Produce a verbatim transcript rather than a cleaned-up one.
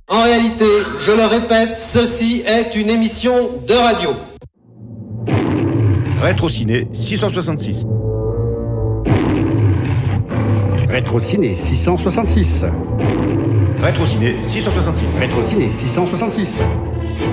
En réalité, je le répète, ceci est une émission de radio. Rétro Ciné six cent soixante-six. Rétro Ciné six cent soixante-six. Rétro Ciné six cent soixante-six. Rétro Ciné six cent soixante-six.